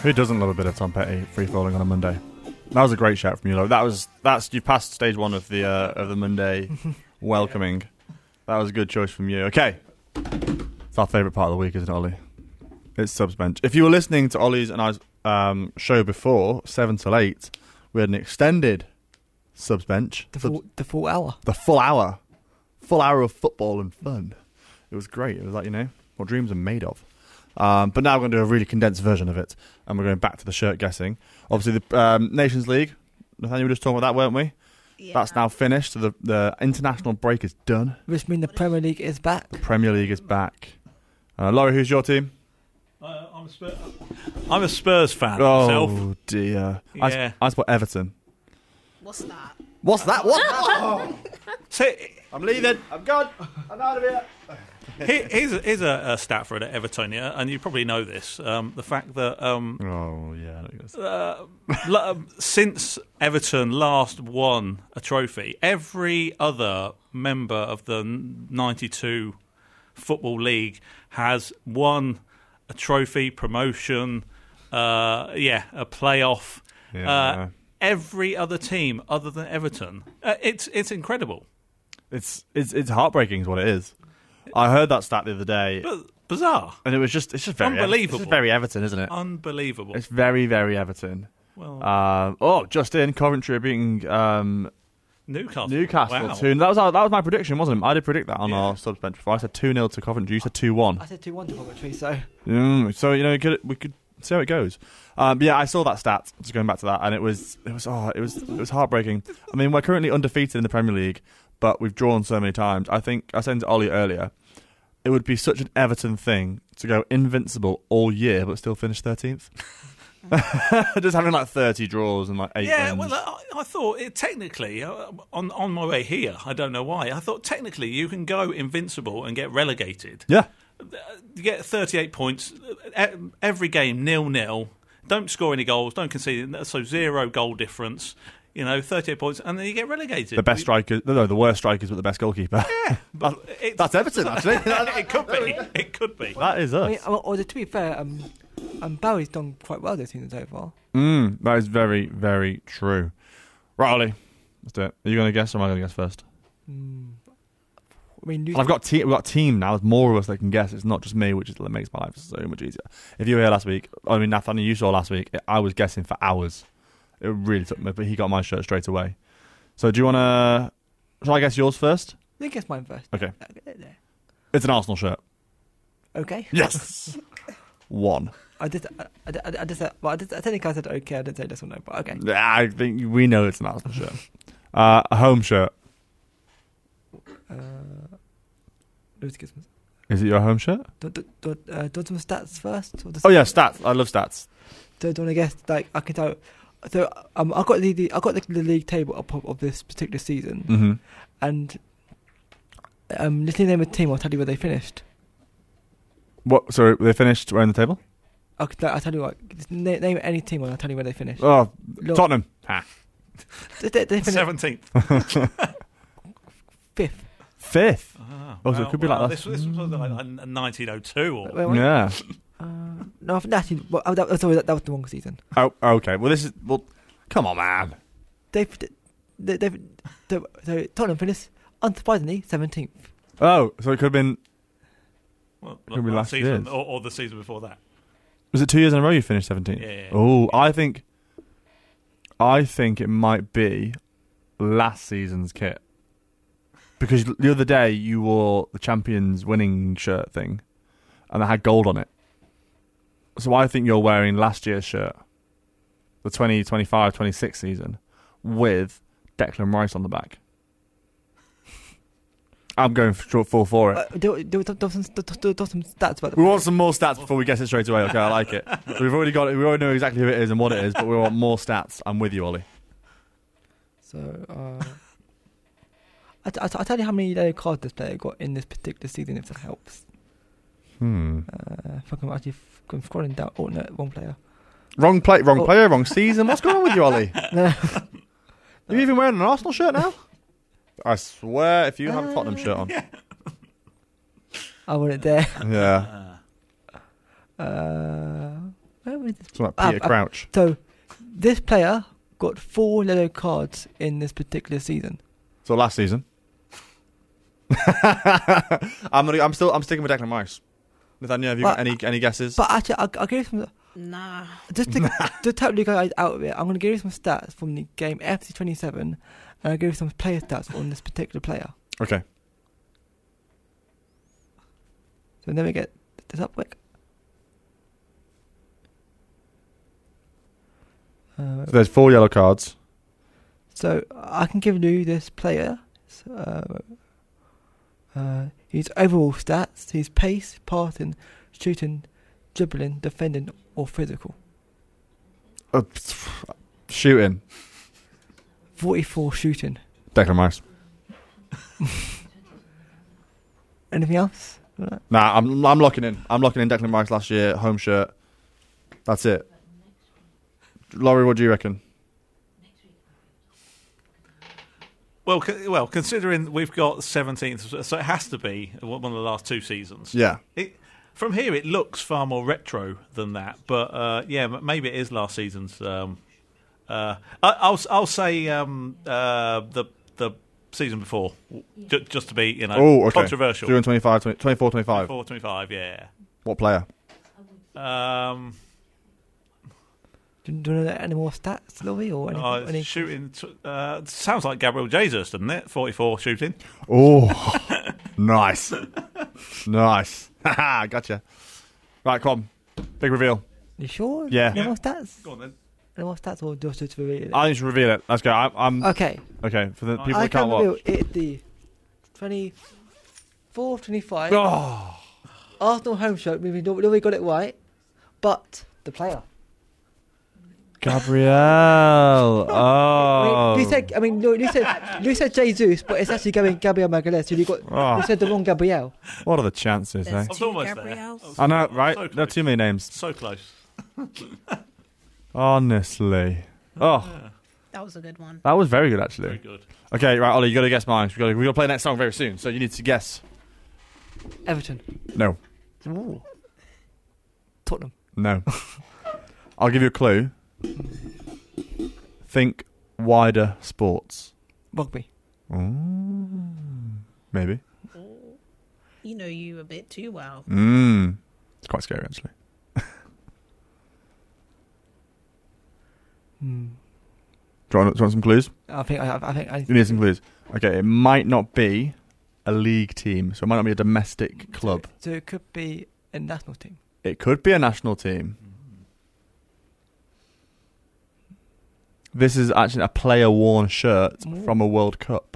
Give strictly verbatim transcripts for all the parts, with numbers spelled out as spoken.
Who doesn't love a bit of Tom Petty free falling on a Monday? That was a great shout from you, though. That was that's you passed stage one of the uh, of the Monday welcoming. That was a good choice from you. Okay, it's our favourite part of the week, isn't it, Ollie? It's Subs Bench. If you were listening to Ollie's and I's um, show before seven till eight, we had an extended Subs Bench. The Subs- full, the full hour. The full hour, full hour of football and fun. It was great. It was like, you know, what dreams are made of. Um, but now we're going to do a really condensed version of it, and we're going back to the shirt guessing. Obviously, the um, Nations League, Nathaniel, we were just talking about that, weren't we? Yeah. That's now finished, so the, the international break is done. Which means the Premier League is back. The Premier League is back. Uh, Laurie, who's your team? Uh, I'm, a Spurs, I'm a Spurs fan Oh, myself. dear. Yeah. I, I support Everton. What's that? What's that? What? Oh, So, I'm leaving. I'm gone. I'm out of here. here, here's a, here's a, a stat for it at Everton, yeah, and you probably know this. Um, the fact that um, Oh, yeah. I know this. uh, l- um, since Everton last won a trophy, every other member of the ninety-two Football League has won a trophy, promotion, uh, yeah, a playoff. Yeah. Uh, every other team other than Everton. Uh, it's it's incredible. It's, it's, it's heartbreaking is what it is. I heard that stat the other day, But bizarre. and it was just, it's just very Unbelievable. It's just very Everton, isn't it? Unbelievable. It's very, very Everton. well, Um, oh, just in, Coventry are beating um, Newcastle. Newcastle Wow. two. That was our, that was my prediction, wasn't it? I did predict that on Yeah. our subs bench before. I said two nil to Coventry. You said two one. I said two one to Coventry, so Mm, so you know, we could, we could see how it goes. Um, but yeah, I saw that stat. Just going back to that, and it was it was oh, it was it was heartbreaking. I mean, we're currently undefeated in the Premier League, but we've drawn so many times. I think I said to Ollie earlier, it would be such an Everton thing to go invincible all year, but still finish thirteenth. Just having like thirty draws and like eight Yeah, wins. well, I, I thought it, technically, uh, on on my way here, I don't know why, I thought technically you can go invincible and get relegated. yeah. You get thirty-eight points, e- every game nil-nil, don't score any goals, don't concede, so zero goal difference, you know, thirty-eight points, and then you get relegated. The best strikers, no, no, the worst strikers, but the best goalkeeper. Yeah, but it's, That's Everton, actually. it could be. It could be. That is I us. mean, or, or to be fair, um, um, Barry's done quite well this season so far. Mm, that is very, very true. Right, Ollie, let's do it. Are you going to guess or am I going to guess first? Mm. I mean, New- I've got te- we've got a team now. There's more of us that can guess. It's not just me, which is that makes my life so much easier. If you were here last week, I mean, Nathaniel, you saw last week, I was guessing for hours. It really took me, but he got my shirt straight away. So do you want to... Shall I guess yours first? I guess mine first. Okay. It's an Arsenal shirt. Okay. Yes! One. I did. I, I, I, I just said. Well, I, did, I think I said okay. I didn't say yes or no, but okay. I think we know it's an Arsenal shirt. Uh, a home shirt. Uh, let's get some. Is it your home shirt? Do, do, do, uh, do some stats first. Or Oh yeah, stats. I love stats. Do, do you want to guess? Like I can tell. So um, I got the, the I got the, the league table up of, of this particular season, Mm-hmm. and um, let's name a team. I'll tell you where they finished. What? Sorry, they finished where in the table? I can, I'll tell you what. Just na- name any team, and I'll tell you where they finished. Oh, Look, Tottenham. Ah. They, they, they finished Seventeenth. fifth. Fifth. Ah, Oh, so it well, could be well, like this. that. This was like nineteen oh two, or Wait, wait. Yeah. Uh, no, I think actually, well, oh, that, oh, sorry, that, that was the wrong season. Oh, okay. Well, this is well. Come on, man. They, they, they, they, so Tottenham finished unsurprisingly seventeenth. Oh, so it could have been. well, Could be last last season, year's. or, or the season before that. Was it two years in a row you finished seventeenth? Yeah, yeah, yeah. Oh, I think. I think it might be last season's kit. Because the other day you wore the Champions winning shirt thing, and it had gold on it. So I think you're wearing last year's shirt, the twenty twenty-five twenty-six season, with Declan Rice on the back. I'm going for, full for it. Uh, do, do, do, do, some, do, do, do some stats about We the want some more stats before we guess it straight away. Okay, I like it. We've already got it. We already know exactly who it is and what it is, but we want more stats. I'm with you, Ollie. So, uh, I, I, I'll tell you how many yellow cards this player got in this particular season, if that helps. Hmm. Uh, if I can actually f- I'm scrolling down. Oh, no, wrong player. Wrong play, wrong Oh. player, wrong season. What's going on with you, Ollie? No. Are you even wearing an Arsenal shirt now? I swear, if you have a Tottenham shirt on. I wouldn't dare. Yeah. Uh, Where was this? It's like Ah, Peter ah, Crouch. So, this player got four yellow cards in this particular season. So last season. I'm not, I'm still I'm sticking with Declan Rice. Nathaniel, have you But- got any any guesses? But actually, I'll, I'll give you some. Nah. Just to, to totally go out of it, I'm going to give you some stats from the game F C twenty-seven, and I'll give you some player stats on this particular player. Okay. So let me get this up quick. Uh, So there's four yellow cards. so I can give you this player. Uh, uh, his overall stats: his pace, passing, shooting, dribbling, defending, or physical. Uh, shooting. forty-four shooting. Declan Rice. Anything else? Nah, I'm I'm locking in. I'm locking in Declan Rice last year, home shirt. That's it. Laurie, what do you reckon? Well, co- well, considering we've got seventeenth, so it has to be one of the last two seasons. Yeah. It, from here, it looks far more retro than that, but uh, yeah, m- maybe it is last season's. Um, uh, I, I'll I'll say um, uh, the the season before, j- just to be you know Oh, okay. controversial. Doing twenty-five, twenty, twenty-four, twenty-five. twenty-four, twenty-five, yeah. What player? Um, Do, do you know any more stats, Louis, or any? uh, any shooting t- uh, sounds like Gabriel Jesus, doesn't it? forty-four shooting. Oh, nice. Nice. Haha, gotcha. Right, come on. Big reveal. You sure? Yeah. Any more stats? Go on then. Any more stats, or just to reveal it? I need to reveal it. Let's go. I, I'm Okay. okay for the people I that can't can reveal watch. it the twenty-four twenty-five Oh, Arsenal home shirt. Maybe nobody got it right, but the player. Gabriel. Oh. I mean, you said, I mean, no, you said, you said Jesus, but it's actually going Gabriel Magalhaes. So you got, Oh. you said the wrong Gabriel. What are the chances, eh? There's I was two almost Gabriels. there. I know, right? So There are close. too many names. So close. Honestly. Oh, That was a good one. that was very good, Very actually. good. Okay, right, Ollie, you got to guess mine. We got to we got to play the next song very soon, so you need to guess. Everton. No, Ooh. Tottenham. no. I'll give you a clue. Think wider sports. Rugby. Mm, maybe. Oh, you know you a bit too well. Mm. It's quite scary, actually. Hmm. Do you, want, do you want some clues? I think. I, I think. I, You need some clues. Okay, it might not be a league team, so it might not be a domestic club. So it could be a national team. It could be a national team. This is actually a player-worn shirt Ooh. from a World Cup.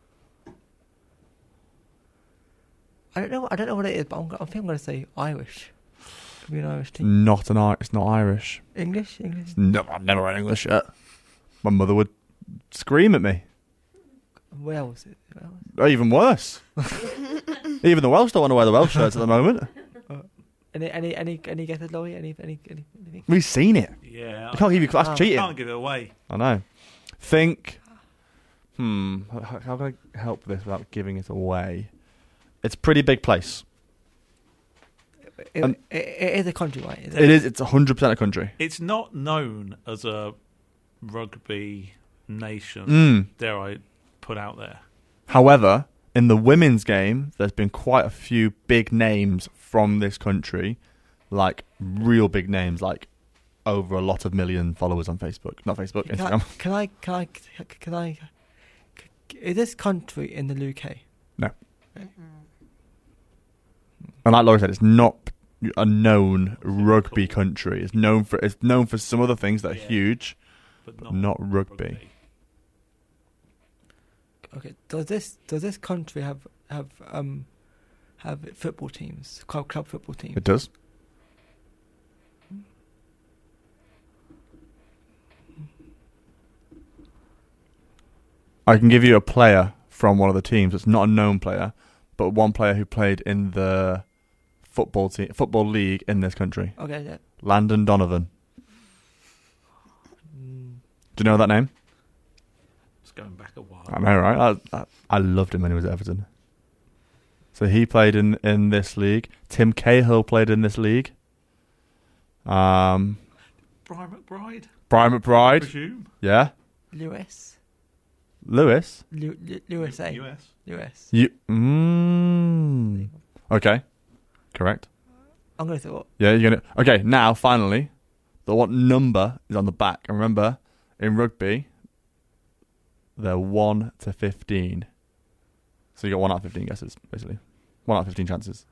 I don't know. I don't know what it is, but I'm, I think I'm going to say Irish. Could be an Irish team. Not an Ir- It's not Irish. English. English. No, I've never read an English shirt. My mother would scream at me. Wales. Wales. Or even worse. Even the Welsh don't want to wear the Welsh shirts at the moment. Any any any any guesses, Laurie? Any any any anything? We've seen it. Yeah. I can't give you. That's Oh. I cheating. can't give it away. I know. Think. Hmm. How, how can I help this without giving it away? It's a pretty big place. It, Um, it, it is a country, right? Is It is. It's a hundred percent a country. It's not known as a rugby nation, Mm. dare I put out there. However, in the women's game, there's been quite a few big names from this country, like real big names, like over a lot of million followers on Facebook. Not Facebook, Can I, Instagram. can I can I can I? Is this country in the U K? And like Laura said, it's not a known rugby country. It's known for it's known for some other things that are Yeah. huge, But but not, not rugby. Okay. Does this does this country have have um have football teams, club club football teams? It does. I can give you a player from one of the teams. It's not a known player, but one player who played in the football team, football league in this country. Okay. Yeah. Landon Donovan. Mm, Do you know that name? It's going back a while. I know, right? I, I, I loved him when he was at Everton. So he played in, in this league. Tim Cahill played in this league. Um, Brian McBride, Brian I McBride. presume. Yeah. Lewis. Lewis. Lu- Lu- U S A. U S. U S. You. Mm, okay. Correct. I'm going to say what? Yeah, you're gonna. Okay, now finally, the what number is on the back? And remember, in rugby, they're one to fifteen. So you got one out of fifteen guesses, basically. One out of fifteen chances.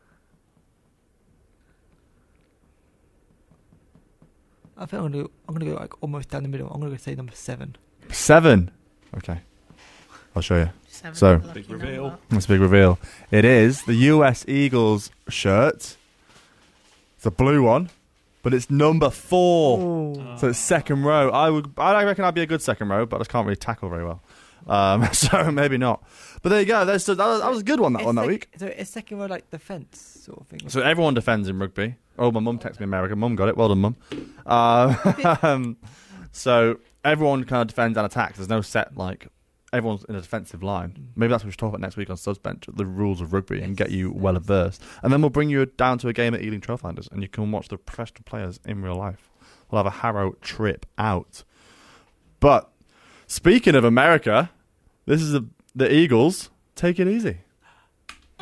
I think I'm going to I'm going to go like almost down the middle. I'm going to say number seven. Seven. Okay, I'll show you. Seven, So- lucky Big reveal. number. That's a big reveal. It is the U S Eagles shirt. It's a blue one, but it's number four. Oh. So it's second row. I would, I reckon I'd be a good second row, but I just can't really tackle very well. Um, so maybe not. But there you go. That's, that, was, that was a good one, that It's one that sec- week. So it's second row like defence sort of thing. So everyone defends in rugby. Oh, my mum texted me America. Mum got it. Well done, mum. Um, so everyone kind of defends and attacks. There's no set, like, everyone's in a defensive line. Maybe that's what we should talk about next week on Subs Bench, the rules of rugby, and get you well versed. And then we'll bring you down to a game at Ealing Trailfinders, and you can watch the professional players in real life. We'll have a Harrow trip out. But speaking of America, this is a, the Eagles. Take it easy.